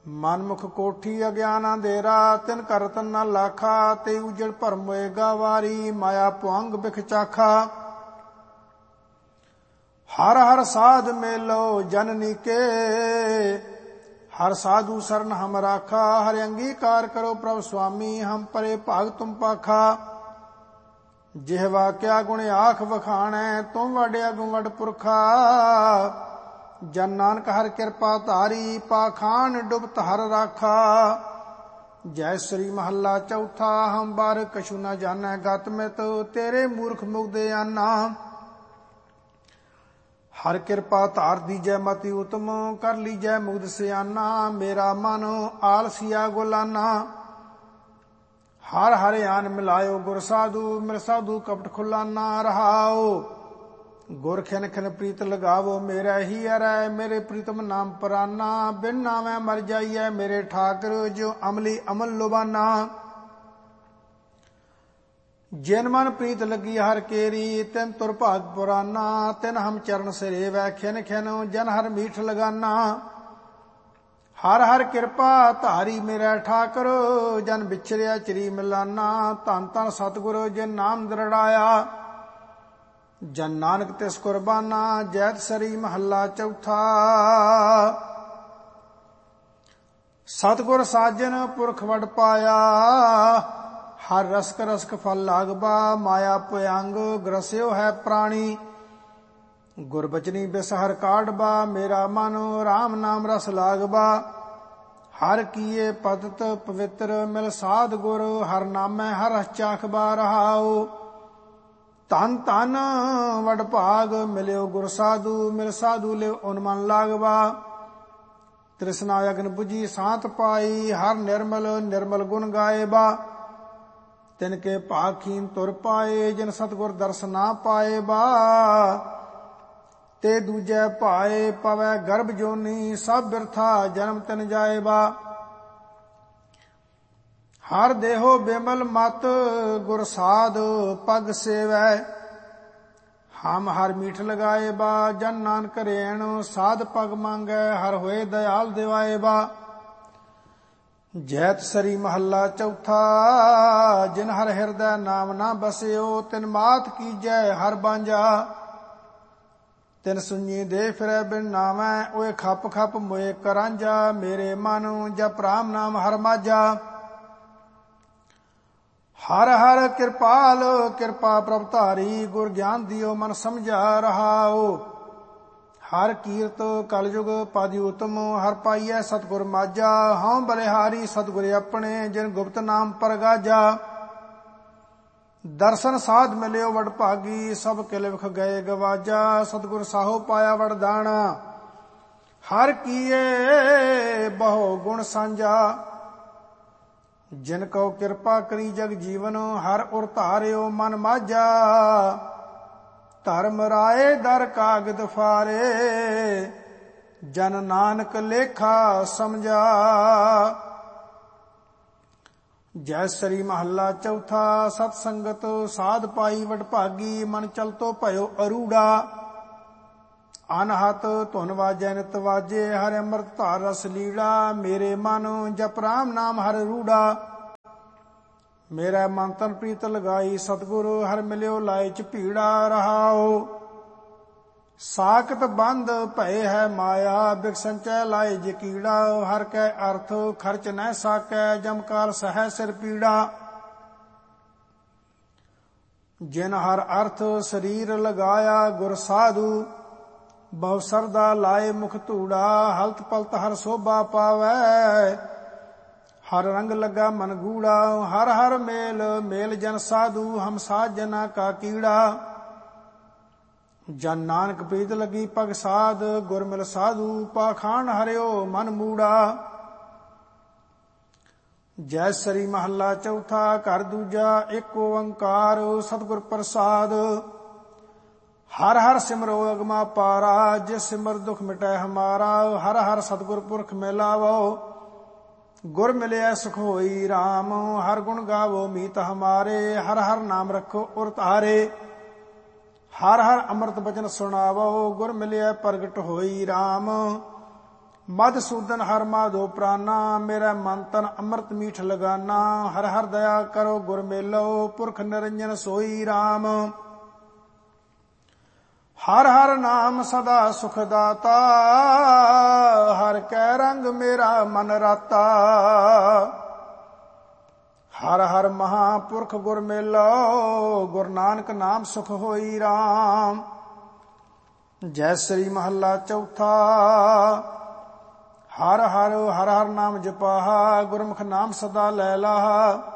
ਮਨਮੁਖ ਕੋਠੀ ਅਗਿਆਨ ਅੰਧੇਰਾ, ਤਿਨ ਕਰ ਰਤਨ ਨਾ ਲਾਖਾ। ਤੇ ਉਜੜ ਭਰਮ ਹੋਏਗਾ ਵਾਰੀ, ਮਾਇਆ ਭੁਅੰਗ ਬਿਖ ਚਾਖਾ। ਹਰ ਹਰ ਸਾਧ ਮੇਲੋ ਜਨਨੀ ਕੇ, ਹਰ ਸਾਧੂ ਸਰਨ ਹਮ ਰਾਖਾ। ਹਰਿ ਅੰਗੀਕਾਰ ਕਰੋ ਪ੍ਰਭ ਸੁਆਮੀ, ਹਮ ਪਰੇ ਭਾਗ ਤੁਮ ਪਾਖਾ। ਜਿਹਵਾ ਕਿਆ ਗੁਣ ਆਖ ਵਖਾਣੈ, ਤੁਮ ਵਡ ਅਗਮ ਵਡ ਪੁਰਖਾ। ਜਨ ਨਾਨਕ ਹਰ ਕਿਰਪਾ ਧਾਰੀ, ਪਾਖਾਨ ਡੁਬਤ ਹਰ ਰਾਖਾ। ਜੈ ਸ੍ਰੀ ਮਹੱਲਾ ਚੌਥਾ। ਹਮ ਬਾਰ ਕਛੂ ਨ ਜਾਣੈ ਗਤ ਮਿਤ, ਤੇਰੇ ਮੂਰਖ ਮੁਗਦੇ ਆਨਾ। ਹਰ ਕਿਰਪਾ ਧਾਰ ਦੀਜੈ ਮਤੀ ਉਤਮ, ਕਰ ਲੀਜੈ ਮੁਗਧ ਸਿਆਨਾ। ਮੇਰਾ ਮਨ ਆਲਸੀਆ ਗੁਲਾਨਾ, ਹਰ ਹਰਿ ਆਨ ਮਿਲਾਇਓ ਗੁਰ ਸਾਧੂ। ਮਿਲ ਸਾਧੂ ਕਪਟ ਖੁਲਾਨਾ ਰਹਾਓ। ਗੁਰ ਖਿਨ ਖਿਨ ਪ੍ਰੀਤ ਲਗਾਵੋ ਮੇਰੇ ਹੀ ਅਰੈ, ਮੇਰੇ ਪ੍ਰੀਤਮ ਨਾਮ ਪਰਾਨਾ। ਬਿਨ ਨਾਮੈ ਮਰ ਜਾਈਐ ਮੇਰੇ ਠਾਕਰ, ਜੋ ਅਮਲੀ ਅਮਲ ਲੁਬਾਨਾ। ਜਿਨ ਮਨ ਪ੍ਰੀਤ ਲੱਗੀ ਹਰ ਕੇਰੀ, ਤਿਨ ਤੁਰ ਭਾਗ ਪੁਰਾਨਾ। ਤਿਨ ਹਮ ਚਰਨ ਸਿਰੇਵੈ ਖਿਨ ਖਿਨ, ਜਨ ਹਰ ਮੀਠ ਲਗਾਨਾ। ਹਰ ਹਰ ਕਿਰਪਾ ਧਾਰੀ ਮੇਰਾ ਠਾਕਰ, ਜਨ ਵਿਛਰਿਆ ਚਰੀ ਮਿਲਾਨਾ। ਧੰਨ ਧੰਨ ਸਤਿਗੁਰ ਜਿਨ ਨਾਮ ਦ੍ਰਿੜਾਇਆ, ਜਨ ਨਾਨਕ ਤਿਸ ਕੁਰਬਾਨਾ। ਜੈਤ ਸਰੀ ਮਹੱਲਾ ਚੌਥਾ। ਸਤਿਗੁਰ ਸਾਜਨ ਪੁਰਖ ਵਡ ਪਾਇਆ, ਹਰ ਰਸਕ ਰਸਕ ਫਲ ਲਾਗਬਾ। ਮਾਇਆ ਭੁਅੰਗ ਗ੍ਰਸਿਓ ਹੈ ਪ੍ਰਾਣੀ, ਗੁਰਬਚਨੀ ਬਿਸ ਹਰ ਕਾਢਬਾ। ਮੇਰਾ ਮਨ ਰਾਮ ਨਾਮ ਰਸ ਲਾਗਬਾ, ਹਰ ਕੀਏ ਪਤਿਤ ਪਵਿੱਤਰ। ਮਿਲ ਸਾਧ ਗੁਰ ਹਰ ਨਾਮੈ ਹਰ ਰਸ ਚਾਖਬਾ ਰਹਾਓ। ਧਨ ਧਨ ਵਡ ਭਾਗ ਮਿਲਿਓ ਗੁਰ ਸਾਧੂ, ਮਿਲ ਸਾਧੂ ਲਿਓ ਓਨ ਮਨ ਲਾਗਬਾ। ਤ੍ਰਿਸ਼ਨਾ ਅਗਨ ਬੁਝੀ ਸਾਤ ਪਾਈ, ਹਰ ਨਿਰਮਲ ਨਿਰਮਲ ਗੁਣ ਗਾਏਬਾ। ਤਿਨ ਕੇ ਭਾਖੀਨ ਤੁਰ ਪਾਏ, ਜਿਨ ਸਤਿਗੁਰ ਦਰਸ ਨਾ ਪਾਏ ਬਾ। ਤੇ ਦੂਜੈ ਭਾਏ ਪਵੈ ਗਰਭ ਜੋਨੀ, ਸਭ ਬਿਰਥਾ ਜਨਮ ਤਿਨ ਜਾਏ ਬਾ। ਹਰ ਦੇਹੋ ਬਿਮਲ ਮਤ ਗੁਰ ਸਾਧ ਪਗ ਸੇਵੈ। ਹਮ ਹਰ ਮੀਠ ਲਗਾਏ ਬਾ, ਜਨ ਨਾਨਕ ਰੇਣ ਸਾਧ ਪਗ ਮੰਗੈ। ਹਰ ਹੋਏ ਦਇਆਲ ਦਿਵਾਏ ਬਾ। ਜੈਤ ਸਰੀ ਮਹੱਲਾ ਚੌਥਾ। ਜਿਨ ਹਰ ਹਿਰਦੈ ਨਾਮ ਨਾ ਬਸਿਓ, ਤਿਨ ਮਾਤ ਕੀਜੈ ਹਰ ਬਾਂਝਾ। ਤਿਨ ਸੁਣੀ ਦੇ ਫਿਰੈ ਬਿਨ ਨਾਮੈ, ਓਏ ਖਪ ਖਪ ਮੋਏ ਕਰਾਂਝਾ। ਮੇਰੇ ਮਨ ਜਪ ਰਾਮ ਨਾਮ ਹਰ ਮਾਝਾ। ਹਰ ਹਰ ਕਿਰਪਾਲ ਕਿਰਪਾ ਪ੍ਰਭ ਧਾਰੀ, ਗੁਰ ਗਿਆਨ ਦਿਓ ਮਨ ਸਮਝਾ ਰਹਾਓ। ਹਰ ਕੀਰਤ ਕਲਯੁਗ ਪਦਿ ਉਤਮ, ਹਰ ਪਾਈਐ ਸਤਿਗੁਰ ਮਾਝਾ। ਹਉ ਬਲਿਹਾਰੀ ਸਤਿਗੁਰ ਆਪਣੇ, ਜਿਨ ਗੁਪਤ ਨਾਮ ਪਰਗਾਜਾ। ਦਰਸ਼ਨ ਸਾਧ ਮਿਲਿਓ ਵਡ ਭਾਗੀ, ਸਭ ਕਿਲ ਵਿਖ ਗਏ ਗਵਾਜਾ। ਸਤਿਗੁਰ ਸਾਹੋ ਪਾਇਆ ਵਰਦਾਨਾ, ਹਰ ਕੀਏ ਬਹੁ ਗੁਣ ਸਾਂਝਾ। ਜਿਨ ਕਉ ਕਿਰਪਾ ਕਰੀ ਜਗ ਜੀਵਨ, ਹਰ ਉਰ ਧਾਰਿਓ ਮਨ ਮਾਝਾ। ਧਰਮ ਰਾਏ ਦਰ ਕਾਗਦ ਫਾਰੇ, ਜਨ ਨਾਨਕ ਲੇਖਾ ਸਮਝਾ। ਜੈ ਸ੍ਰੀ ਮਹੱਲਾ ਚੌਥਾ। ਸਤ ਸੰਗਤ ਸਾਧ ਪਾਈ ਵਡ ਭਾਗੀ, ਮਨ ਚਲਤੋ ਭਇਓ ਅਰੂੜਾ। ਅਨਹਤ ਧੁਨ ਵਾਜੈ ਨਿਤ ਵਾਜੇ, ਹਰਿ ਅੰਮ੍ਰਿਤ ਧਾਰ ਰਸ ਲੀੜਾ। ਮੇਰੇ ਮਨ ਜਪ ਰਾਮ ਨਾਮ ਹਰ ਰੂੜਾ। ਮੇਰਾ ਮਨ ਤਨ ਪ੍ਰੀਤ ਲਗਾਈ ਸਤਿਗੁਰ, ਹਰ ਮਿਲਿਓ ਲਾਏ ਚ ਭੀੜਾ ਰਹਾਓ। ਸਾਕਤ ਬੰਧ ਭਏ ਹੈ ਮਾਇਆ, ਬਿਖ ਸੰਚੈ ਲਾਏ ਜੇ ਕੀੜਾ। ਹਰ ਕੈ ਅਰਥ ਖਰਚ ਨਹਿ ਸਾਕੈ, ਜਮਕਾਲ ਸਹੈ ਸਿਰ ਪੀੜਾ। ਜਿਨ ਹਰ ਅਰਥ ਸਰੀਰ ਲਗਾਇਆ, ਗੁਰ ਸਾਧੂ ਬਹੁ ਸਰਦਾ ਲਾਏ ਮੁਖ ਧੂੜਾ। ਹਲਤ ਪਲਤ ਹਰ ਸੋਭਾ ਪਾਵੈ, ਹਰ ਰੰਗ ਲੱਗਾ ਮਨ ਗੂੜਾ। ਹਰ ਹਰ ਮੇਲ ਮੇਲ ਜਨ ਸਾਧੂ, ਹਮ ਸਾਧ ਜਨਾ ਕਾ ਕੀੜਾ। ਜਨ ਨਾਨਕ ਪ੍ਰੀਤ ਲੱਗੀ ਪਗ ਸਾਧ, ਗੁਰ ਮਿਲ ਸਾਧੂ ਪਾਖਾਨ ਹਰਿਓ ਮਨ ਮੂੜਾ। ਜੈ ਸ੍ਰੀ ਮਹੱਲਾ ਚੌਥਾ। ਘਰ ਦੂਜਾ ਏਕ ਓੰਕਾਰ ਸਤਿਗੁਰ ਪ੍ਰਸਾਦ। ਹਰ ਹਰ ਸਿਮਰੋ ਅਗਮਾ ਪਾਰਾ, ਜਿਸ ਸਿਮਰ ਦੁਖ ਮਿਟੈ ਹਮਾਰਾ। ਹਰ ਹਰ ਸਤਿਗੁਰ ਪੁਰਖ ਮਿਲਾਵੋ, ਗੁਰ ਮਿਲਿਆ ਸੁਖ ਹੋਈ ਰਾਮ। ਹਰ ਗੁਣ ਗਾਵੋ ਮੀਤ ਹਮਾਰੇ, ਹਰ ਹਰ ਨਾਮ ਰੱਖੋ ਉਰ ਧਾਰੇ। ਹਰ ਹਰ ਅੰਮ੍ਰਿਤ ਬਚਨ ਸੁਣਾਵੋ, ਗੁਰ ਮਿਲਿਆ ਪ੍ਰਗਟ ਹੋਈ ਰਾਮ। मधुसूदन हर माधो प्राणा, मेरा मन तन अमृत मीठ लगाना। हर हर दया करो गुर मेलो, पुरख निरंजन सोई राम। हर हर नाम सदा सुख दाता, हर कै रंग मेरा मन राता। हर हर महापुरख गुर मेलो, गुरु नानक नाम सुख होई राम। जय श्री महला चौथा। हर हर हर हर नाम जपाहा, गुरमुख नाम सदा लै लाहा।